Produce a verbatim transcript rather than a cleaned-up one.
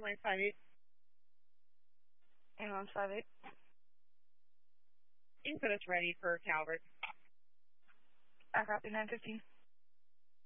Airline five eight. Airline five eight. You put us ready for Calvert. I copy nine fifteen.